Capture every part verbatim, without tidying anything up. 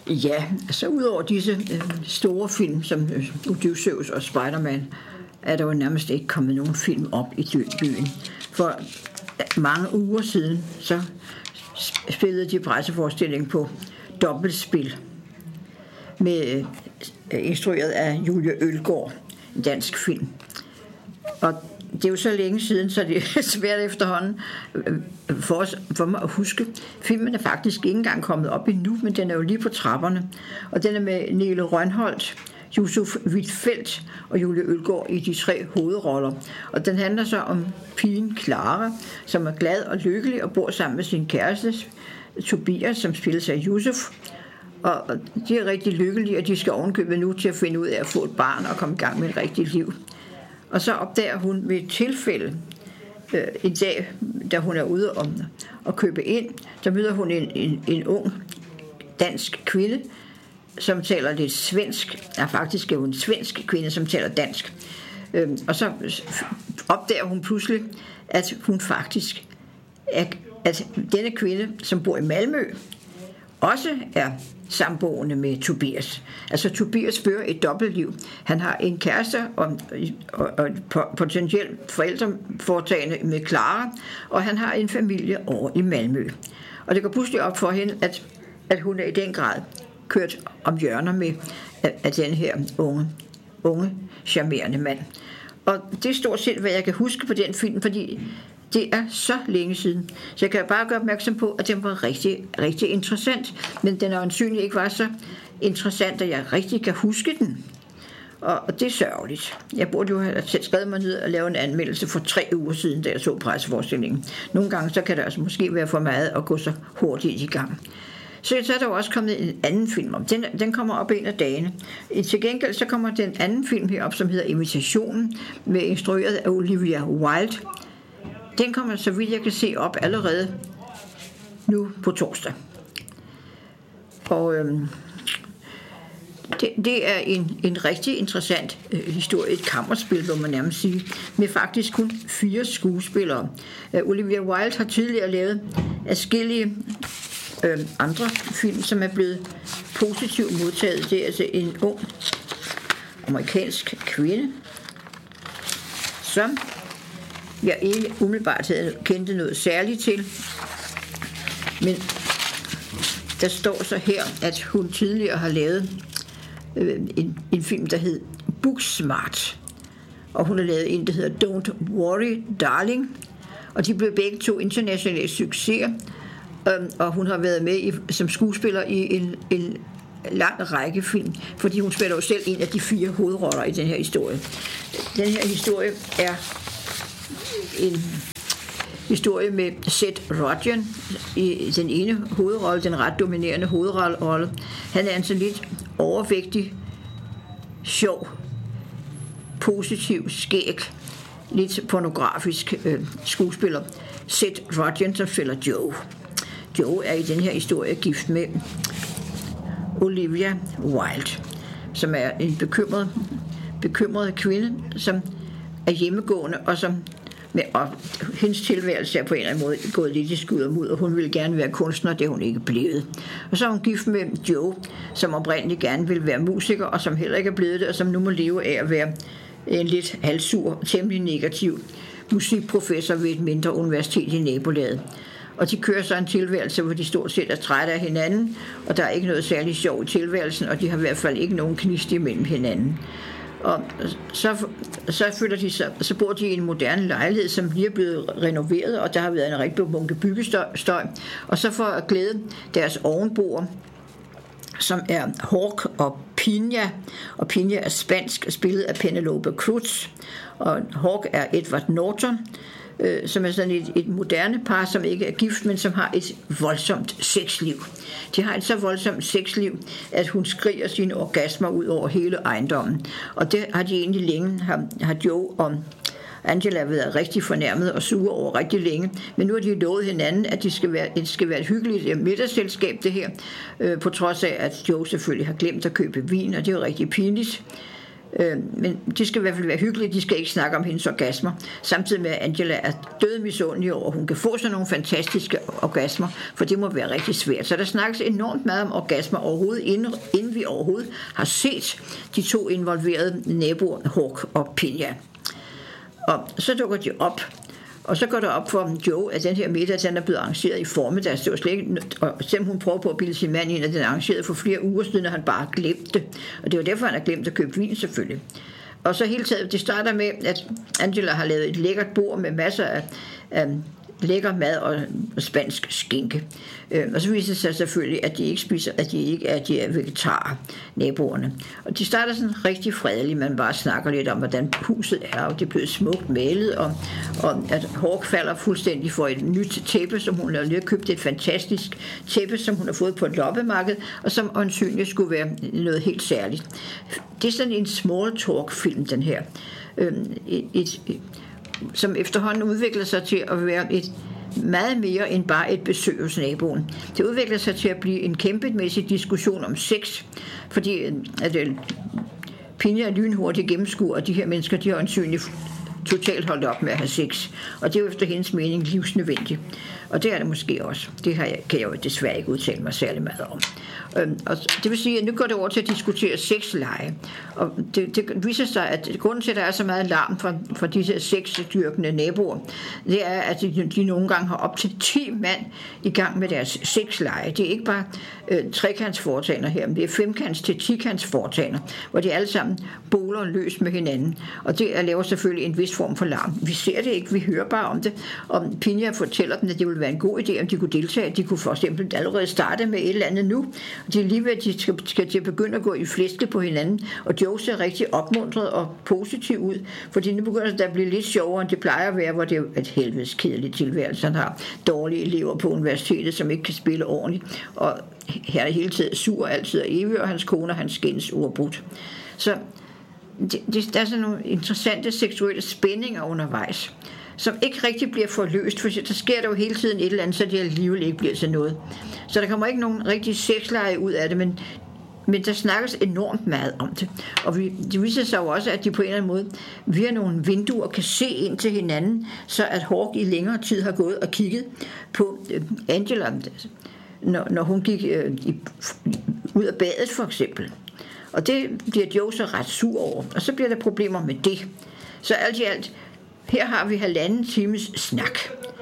Ja, altså udover disse øh, store film som øh, Odysseus og Spider-Man, er der jo nærmest ikke kommet nogen film op i byen. For mange uger siden, så spillede de presseforestilling på Dobbeltspil, med øh, instrueret af Julie Ølgaard, en dansk film. Og det er jo så længe siden, så det er svært efterhånden for, os, for mig at huske. Filmen er faktisk ikke engang kommet op endnu, men den er jo lige på trapperne. Og den er med Nele Rønholdt, Yusuf Wittfeldt og Julie Ølgaard i de tre hovedroller. Og den handler så om pigen Clara, som er glad og lykkelig og bor sammen med sin kæreste Tobias, som spilles af Yusuf. Og de er rigtig lykkelige, og de skal ovenkøbe nu til at finde ud af at få et barn og komme i gang med et rigtigt liv. Og så opdager hun ved et tilfælde, øh, en dag, da hun er ude om at købe ind, så møder hun en, en, en ung dansk kvinde, som taler lidt svensk. Ja, faktisk er hun en svensk kvinde, som taler dansk. Øh, og så opdager hun pludselig, at hun faktisk er, at denne kvinde, som bor i Malmø, også er samboende med Tobias. Altså Tobias fører et dobbeltliv. Han har en kæreste og, og, og potentielt forældreforetagende med Clara, og han har en familie over i Malmø. Og det går pludselig op for hende, at, at hun er i den grad kørt om hjørner med af, af den her unge, unge, charmerende mand. Og det er stort set, hvad jeg kan huske på den film, fordi det er så længe siden. Så jeg kan bare gøre opmærksom på, at den var rigtig, rigtig interessant. Men den er øjensynligt ikke var så interessant, at jeg rigtig kan huske den. Og det er sørgeligt. Jeg burde jo have skrevet mig ned og lave en anmeldelse for tre uger siden, da jeg så presseforestillingen. Nogle gange så kan det altså måske være for meget at gå så hurtigt i gang. Så, så er der jo også kommet en anden film om. Den, den kommer op en af dagene. Til gengæld så kommer den anden film herop, som hedder Imitationen, med instrueret af Olivia Wilde. Den kommer, så vidt jeg kan se, op allerede nu på torsdag. Og øhm, det, det er en, en rigtig interessant øh, historie, et kammerspil, må man nærmest sige, med faktisk kun fire skuespillere. Øh, Olivia Wilde har tidligere lavet adskillige øh, andre film, som er blevet positivt modtaget. Det er altså en ung amerikansk kvinde, som jeg ikke umiddelbart havde kendt noget særligt til. Men der står så her, at hun tidligere har lavet øh, en, en film, der hed Booksmart. Og hun har lavet en, der hedder Don't Worry, Darling. Og de blev begge to internationale succeser. Øh, og hun har været med i, som skuespiller i en, en lang række film, fordi hun spiller jo selv en af de fire hovedroller i den her historie. Den her historie er en historie med Seth Rogen i den ene hovedrolle, den ret dominerende hovedrolle. Han er en sådan lidt overvægtig, sjov, positiv, skæg, lidt pornografisk øh, skuespiller. Seth Rogen, som spiller Joe. Joe er i den her historie gift med Olivia Wilde, som er en bekymret, bekymret kvinde, som er hjemmegående, og som med, og hendes tilværelse er på en eller anden måde gået lidt i skud og mud, og hun ville gerne være kunstner, det er hun ikke blevet. Og så er hun gift med Joe, som oprindeligt gerne ville være musiker, og som heller ikke er blevet det, og som nu må leve af at være en lidt halvsur, temmelig negativ musikprofessor ved et mindre universitet i nabolaget. Og de kører så en tilværelse, hvor de stort set er trætte af hinanden, og der er ikke noget særligt sjov i tilværelsen, og de har i hvert fald ikke nogen knist imellem hinanden. Og så, så, føler de, så, så bor de i en moderne lejlighed, som lige er blevet renoveret, og der har været en rigtig bunke byggestøj. Og så for at glæde deres ovenboer, som er Hawk og Pina, og Pina er spansk, spillet af Penelope Cruz, og Hawk er Edward Norton, øh, som er sådan et, et moderne par, som ikke er gift, men som har et voldsomt sexliv. De har et så voldsomt sexliv, at hun skriger sine orgasmer ud over hele ejendommen. Og det har de egentlig længe, har, har Joe og Angela været rigtig fornærmet og sure over rigtig længe, men nu har de lovet hinanden, at det skal være, det skal være et hyggeligt middagsselskab, det her, øh, på trods af, at Joe selvfølgelig har glemt at købe vin, og det er jo rigtig pinligt. Øh, men de skal i hvert fald være hyggelige, de skal ikke snakke om hendes orgasmer, samtidig med at Angela er død misundelig over, at hun kan få sådan nogle fantastiske orgasmer, for det må være rigtig svært. Så der snakkes enormt meget om orgasmer overhovedet, inden, inden vi overhovedet har set de to involverede naboer, Hawk og Pinya. Og så dukker de op, og så går der op for Joe, at den her middag, den er blevet arrangeret i formiddag. Det var slet ikke, og selvom hun prøver på at bilde sin mand ind, at den er arrangeret for flere uger siden, og han bare glemte det. Og det var derfor, han har glemt at købe vin selvfølgelig. Og så hele tiden, det starter med, at Angela har lavet et lækkert bord med masser af, af lækker mad og spansk skinke. Øh, og så viser det sig selvfølgelig, at de ikke spiser, at de ikke er, de er vegetarer, naboerne. Og de starter sådan rigtig fredeligt, man bare snakker lidt om, hvordan huset er, og det er blevet smukt malet, og, og at Hawk falder fuldstændig for et nyt tæppe, som hun har lige købt, et fantastisk tæppe, som hun har fået på et loppemarked, og som øjensynligt skulle være noget helt særligt. Det er sådan en small talk film, den her. Øh, et, et, som efterhånden udvikler sig til at være et meget mere end bare et besøg hos naboen. Det udvikler sig til at blive en kæmpemæssig diskussion om sex, fordi at Pinya er lynhurtigt gennemskuer, og de her mennesker, de har øjensynligt totalt holdt op med at have sex. Og det er jo efter hendes mening livsnødvendigt. Og det er det måske også. Det har jeg, kan jeg jo desværre ikke udtale mig særlig meget om. Øhm, og det vil sige, at nu går det over til at diskutere sexleje. Og det, det viser sig, at grunden til, at der er så meget larm fra, fra disse sexdyrkende naboer, det er, at de, de nogle gange har op til ti mand i gang med deres sexleje. Det er ikke bare øh, trekantsforetander her, men det er femkants til tikantsforetander, hvor de alle sammen boler løs med hinanden. Og det laver selvfølgelig en vis form for larm. Vi ser det ikke, vi hører bare om det. Og Pinya fortæller dem, at det ville være en god idé, om de kunne deltage. De kunne for eksempel allerede starte med et eller andet nu. Det er lige ved, at de skal, skal til at begynde at gå i flæske på hinanden. Og Joe ser rigtig opmuntret og positiv ud, fordi nu begynder det at blive lidt sjovere, end det plejer at være, hvor det er et helvedes kedeligt tilværelse. Han har dårlige elever på universitetet, som ikke kan spille ordentligt. Og her er hele tiden sur altid og evig, og hans kone og hans skændes uafbrudt. Så det, det, der er sådan nogle interessante seksuelle spændinger undervejs, som ikke rigtig bliver forløst, for der sker der jo hele tiden et eller andet, så det alligevel ikke bliver til noget. Så der kommer ikke nogen rigtig sexleje ud af det, men, men der snakkes enormt meget om det. Og vi, det viser sig jo også, at de på en eller anden måde via nogle vinduer kan se ind til hinanden, så at Hawk i længere tid har gået og kigget på øh, Angela, når, når hun gik øh, i, ud af badet for eksempel. Og det bliver Joe så ret sur over, og så bliver der problemer med det. Så alt i alt, her har vi halvanden times snak.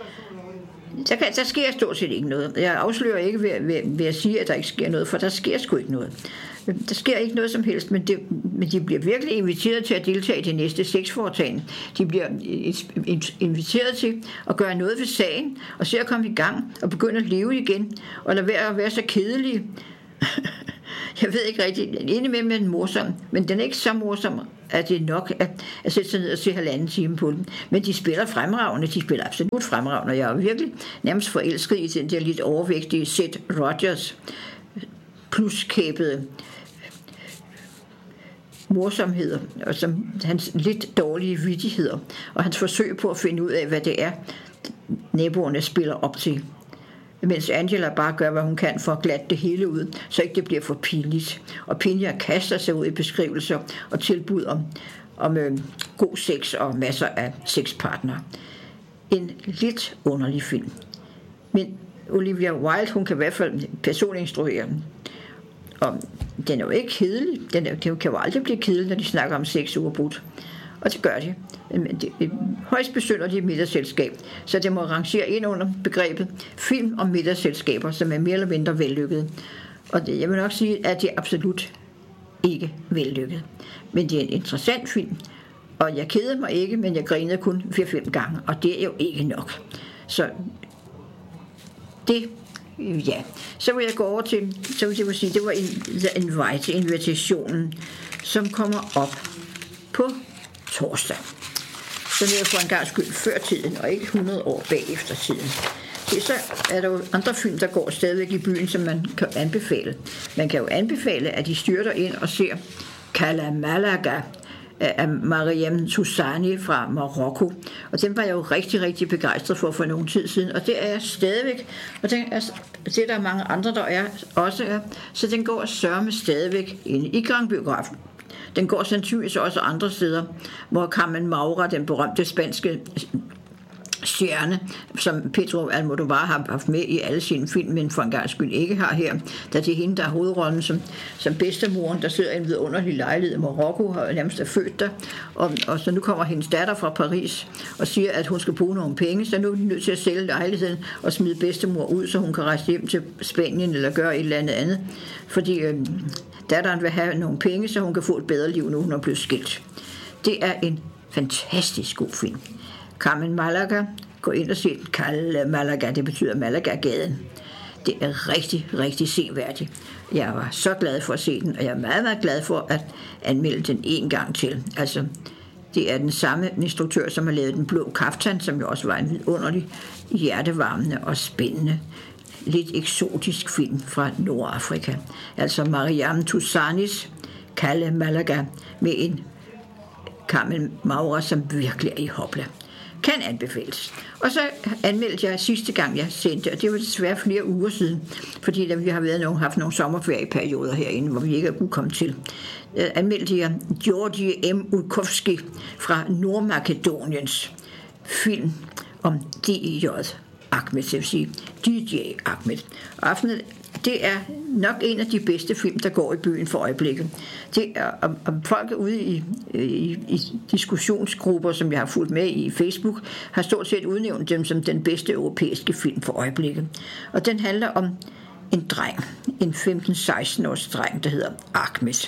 Der, kan, der sker stort set ikke noget. Jeg afslører ikke ved, ved, ved at sige, at der ikke sker noget, for der sker sgu ikke noget. Der sker ikke noget som helst, men, det, men de bliver virkelig inviteret til at deltage i det næste sexforetagende. De bliver inviteret til at gøre noget ved sagen, og se at komme i gang, og begynde at leve igen, og lade være at være så kedelige. Jeg ved ikke rigtigt, indimellem er den morsom, men den er ikke så morsom, at det er nok at, at sætte sig ned og se halvanden time på den. Men de spiller fremragende, de spiller absolut fremragende, og jeg er virkelig nærmest forelsket i den der lidt overvægtige Seth Rogers pluskæbede morsomheder, og som hans lidt dårlige vittigheder, og hans forsøg på at finde ud af, hvad det er, naboerne spiller op til. Mens Angela bare gør, hvad hun kan for at glatte det hele ud, så ikke det bliver for pinligt. Og Pinya kaster sig ud i beskrivelser og tilbud om, om øh, god sex og masser af sexpartnere. En lidt underlig film. Men Olivia Wilde, hun kan i hvert fald personligt instruere den. Og den er jo ikke kedelig. Den, er, den kan jo aldrig blive kedelig, når de snakker om sex uafbrudt. Og det gør de. Det er et højst besynderligt middagsselskab, så det må rangere ind under begrebet film om middagsselskaber, som er mere eller mindre vellykkede. Og det, jeg vil nok sige, at det er absolut ikke vellykket. Men det er en interessant film, og jeg keder mig ikke, men jeg grinede kun fire fem gange, og det er jo ikke nok. Så det, ja. Så vil jeg gå over til, så vil jeg sige, det var en invite, invitationen, som kommer op på torsdag. Så vil jeg for en gang skyld før tiden, og ikke hundrede år bagefter tiden. Så er der jo andre film, der går stadigvæk i byen, som man kan anbefale. Man kan jo anbefale, at de styrter ind og ser Kala Malaga af Mariam Toussani fra Marokko. Og den var jeg jo rigtig, rigtig begejstret for for nogle tid siden. Og det er jeg stadigvæk. Og det er, det er der mange andre, der er, også er. Så den går sørme stadigvæk inde i Grand Biografen. Den går sandsynligvis også andre steder, hvor Carmen Maura, den berømte spanske stjerne, som Pedro Almodóvar har haft med i alle sine film, men for en gang skyld ikke har her, da det er hende, der er hovedrollen som, som bedstemoren, der sidder i en vidunderlig lejlighed i Marokko, og nærmest er født der, og, og så nu kommer hendes datter fra Paris og siger, at hun skal bruge nogle penge, så nu er hun nødt til at sælge lejligheden og smide bedstemor ud, så hun kan rejse hjem til Spanien eller gøre et eller andet andet, fordi øh, datteren vil have nogle penge, så hun kan få et bedre liv, nu hun er blevet skilt. Det er en fantastisk god film. Carmen Malaga, gå ind og se den. Calle Malaga, det betyder Malaga-gaden. Det er rigtig, rigtig seværdigt. Jeg var så glad for at se den, og jeg er meget, meget glad for at anmelde den en gang til. Altså, det er den samme instruktør, som har lavet Den Blå Kaftan, som jo også var en vidunderlig, hjertevarmende og spændende, lidt eksotisk film fra Nordafrika. Altså Mariam Toussanis Calle Malaga med en Carmen Maura, som virkelig er i hopla. Kan anbefales. Og så anmeldte jeg sidste gang, jeg sendte, og det var desværre flere uger siden, fordi da vi har været nogle, haft nogle sommerferieperioder herinde, hvor vi ikke er kunne komme til, anmeldte jeg Georgi M. Ulkovski fra Nordmakedoniens film om D J Ahmed, det vil sige D J Ahmed. Og aftenen, det er nok en af de bedste film, der går i byen for øjeblikket. Det er om, om folk ude i, i, i diskussionsgrupper, som jeg har fulgt med i Facebook, har stort set udnævnt dem som den bedste europæiske film for øjeblikket. Og den handler om en dreng, en femten-seksten års dreng, der hedder Ahmed,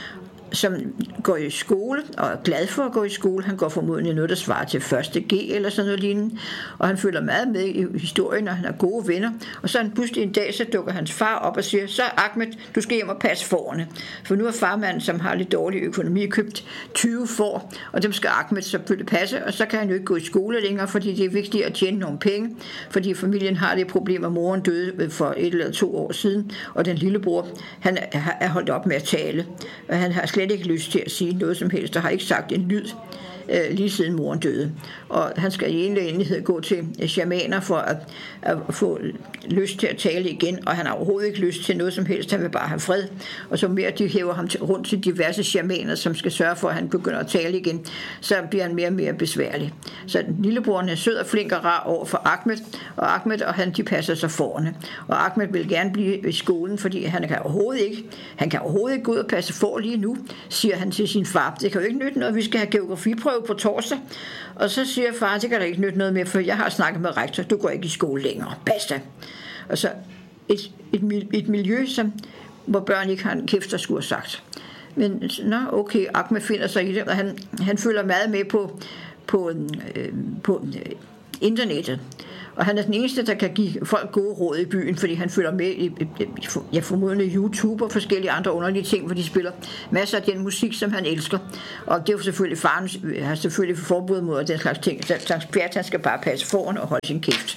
som går i skole og er glad for at gå i skole. Han går formodentlig noget, der svarer til første G eller sådan noget lignende, og han følger meget med i historien, og han har gode venner. Og så en pludselig en dag, så dukker hans far op og siger, så Ahmed, du skal hjem og passe fårene. For nu er farmanden, som har lidt dårlig økonomi, købt tyve får, og dem skal Ahmed selvfølgelig passe, og så kan han jo ikke gå i skole længere, fordi det er vigtigt at tjene nogle penge, fordi familien har det problem, at moren døde for et eller to år siden, og den lillebror, han er holdt op med at tale, og han har slet ikke lyst til at sige noget som helst, og har ikke sagt en lyd øh, lige siden moren døde. Og han skal i enighed gå til shamaner for at, at få lyst til at tale igen, og han har overhovedet ikke lyst til noget som helst, han vil bare have fred. Og så mere de hæver ham til, rundt til diverse shamaner, som skal sørge for, at han begynder at tale igen, så bliver han mere og mere besværlig. Så lillebroren er sød og flink og rar over for Ahmed, og Ahmed og han, de passer sig forne. Og Ahmed vil gerne blive i skolen, fordi han kan overhovedet ikke, han kan overhovedet ikke gå ud og passe for lige nu, siger han til sin far. Det kan jo ikke nytte noget, vi skal have geografiprøve på torsdag. Og så siger far, det kan da ikke nytte noget mere, for jeg har snakket med rektor, du går ikke i skole længere. Basta. Og så et, et, et miljø, som, hvor børn ikke har en kæft, der skulle have sagt. Men nå, okay, Ahmed finder sig i det, og han, han følger meget med på, på, øh, på øh, internettet. Og han er den eneste, der kan give folk gode råd i byen, fordi han følger med i, jeg formodentlig YouTube og forskellige andre underlige ting, hvor de spiller masser af den musik, som han elsker. Og det er jo selvfølgelig faren, har selvfølgelig forbud mod den slags ting. Så Pjat, han skal bare passe foran og holde sin kæft.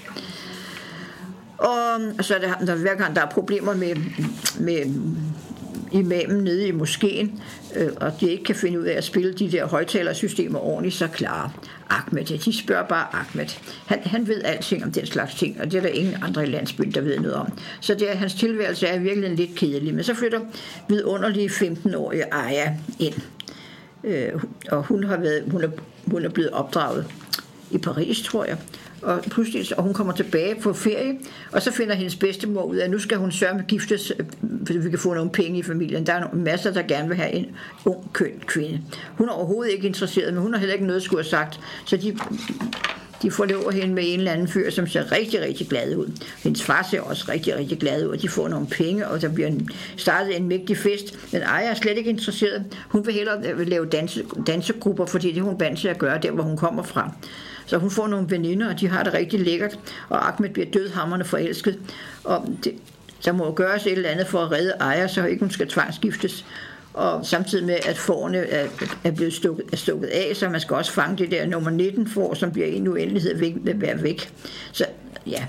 Og så er det, der, hver gang der er problemer med, med imamen nede i moskeen, øh, og de ikke kan finde ud af at spille de der højtalersystemer ordentligt, så klarer Ahmed det. De spørger bare Ahmed. Han, han ved alting om den slags ting, og det er der ingen andre i landsbyen, der ved noget om. Så det er, hans tilværelse er virkelig lidt kedelig. Men så flytter vidunderlige femten-årige Aya ind. Øh, og hun, har været, hun, er, hun er blevet opdraget i Paris, tror jeg. Og pludselig, og hun kommer tilbage på ferie, og så finder hendes bedstemor ud af, at nu skal hun sørge med giftes, fordi vi kan få nogle penge i familien. Der er masser, der gerne vil have en ung, køn kvinde. Hun er overhovedet ikke interesseret, men hun har heller ikke noget at skulle have sagt. Så de, de forlover hende med en eller anden fyr, som ser rigtig, rigtig glad ud. Hendes far ser også rigtig, rigtig glad ud, og de får nogle penge, og der bliver en, startet en mægtig fest. Men Aya er slet ikke interesseret. Hun vil hellere lave danse, dansegrupper, fordi det er hun vant til at gøre der, hvor hun kommer fra. Så hun får nogle veninder, og de har det rigtig lækkert, og Ahmed bliver dødhamrende forelsket. Og det, der må gøres et eller andet for at redde Aya, så ikke hun skal tvangsgiftes. Og samtidig med, at fårene er, er blevet stukket, er stukket af, så man skal også fange det der nummer nitten får, som bliver en uendelighed væk, vil være væk. Så ja,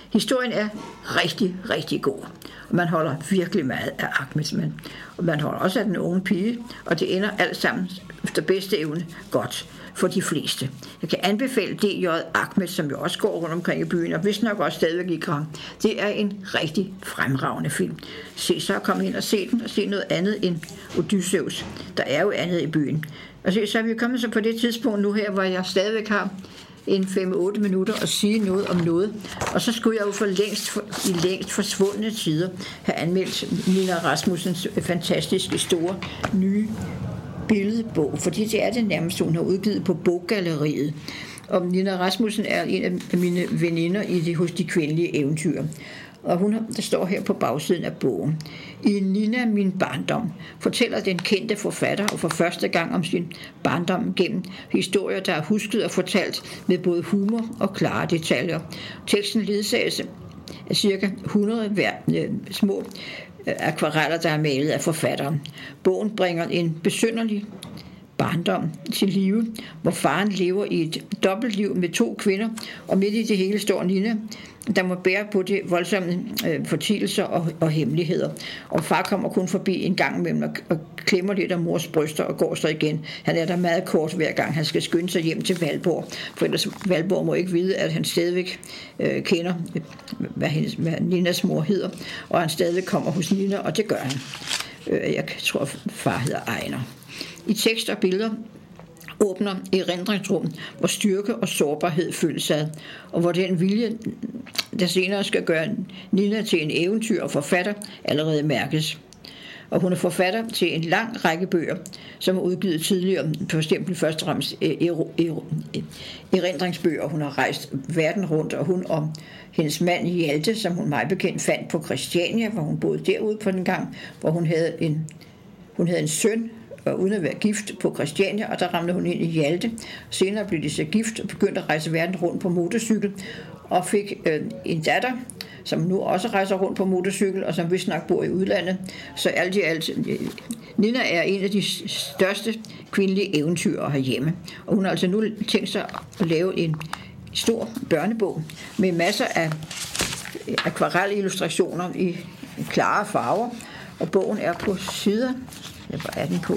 historien er rigtig, rigtig god. Og man holder virkelig meget af Ahmed, men og man holder også af den unge pige, og det ender alt sammen efter bedste evne godt for de fleste. Jeg kan anbefale D J Ahmed, som jo også går rundt omkring i byen, og vist nok også stadigvæk i gang. Det er en rigtig fremragende film. Se så, kom ind og se den, og se noget andet end Odysseus. Der er jo andet i byen. Og se, så er vi kommet så på det tidspunkt nu her, hvor jeg stadigvæk har en fem otte minutter at sige noget om noget. Og så skulle jeg jo for længst, for, i længst forsvundne tider have anmeldt Nina Rasmussens fantastiske store nye billedbog, fordi det er det nærmest, hun har udgivet på Boggalleriet. Og Nina Rasmussen er en af mine veninder i det, hos de kvindelige eventyr. Og hun har, der står her på bagsiden af bogen. I Nina, min barndom, fortæller den kendte forfatter og for første gang om sin barndom gennem historier, der er husket og fortalt med både humor og klare detaljer. Teksten ledsages af cirka hundrede hver, øh, små øh, akvareller, der er malet af forfatteren. Bogen bringer en besynderlig barndom til live, hvor faren lever i et dobbeltliv med to kvinder, og midt i det hele står Nina, der må bære på det voldsomme øh, fortielser og, og hemmeligheder. Og far kommer kun forbi en gang imellem og, og klemmer lidt af mors bryster og går så igen. Han er der meget kort hver gang, han skal skynde sig hjem til Valborg, for ellers Valborg må ikke vide, at han stadigvæk øh, kender, hvad, hendes, hvad Ninas mor hedder, og han stadigvæk kommer hos Nina, og det gør han. Øh, jeg tror, far hedder Ejner. I tekst og billeder åbner erindringsrum, hvor styrke og sårbarhed føles ad, og hvor den vilje, der senere skal gøre Nina til en eventyr og forfatter, allerede mærkes. Og hun er forfatter til en lang række bøger, som er udgivet tidligere, for eksempel først og fremmest erindringsbøger. Hun har rejst verden rundt, og hun og hendes mand Hjalte, som hun meget bekendt fandt på Christiania, hvor hun boede derude på den gang, hvor hun havde en, hun havde en søn, og uden at være gift på Christiania, og der ramte hun ind i Hjalte. Senere blev de så gift og begyndte at rejse verden rundt på motorcykel, og fik øh, en datter, som nu også rejser rundt på motorcykel, og som vist nok bor i udlandet. Så alt i alt, Nina er en af de største kvindelige eventyrer herhjemme. Og hun har altså nu tænkt sig at lave en stor børnebog med masser af akvarelillustrationer i klare farver, og bogen er på sider. Hvor er den på?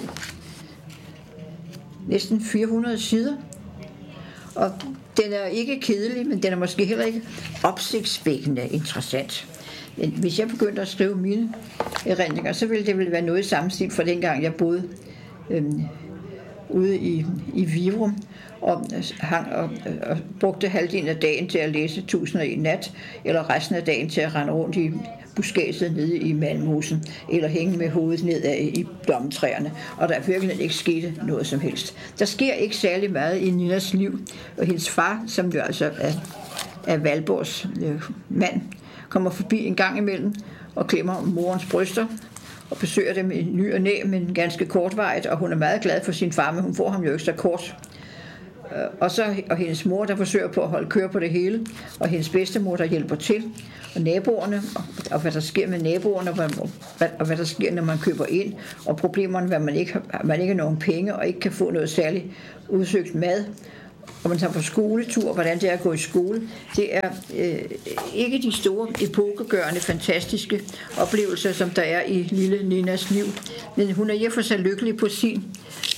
Næsten fire hundrede sider. Og den er ikke kedelig, men den er måske heller ikke opsigtsvækkende interessant. Men hvis jeg begyndte at skrive mine erindringer, så ville det vel være noget i samme stil fra dengang jeg boede øhm, ude i, i Virum og, hang, og, og brugte halvdelen af dagen til at læse Tusind og en nat, eller resten af dagen til at rende rundt i buskadset nede i Malmhusen, eller hænge med hovedet nedad i blommetræerne, og der er virkelig ikke skete noget som helst. Der sker ikke særlig meget i Ninas liv, og hendes far, som jo altså er, er Valborgs øh, mand, kommer forbi en gang imellem og klemmer morens bryster og besøger dem i ny og næ, men ganske kortvarigt, og hun er meget glad for sin far, men hun får ham jo ikke så kort. Og så og hendes mor, der forsøger på at holde kør på det hele, og hendes bedstemor, der hjælper til, og naboerne, og, og hvad der sker med naboerne, og hvad, og hvad der sker, når man køber ind, og problemerne, hvad man ikke har, man ikke har nogen penge, og ikke kan få noget særligt udsøgt mad, og man tager på skoletur, hvordan det er at gå i skole. Det er øh, ikke de store, epokegørende, fantastiske oplevelser, som der er i lille Ninas liv, men hun er i og for sig lykkelig på sin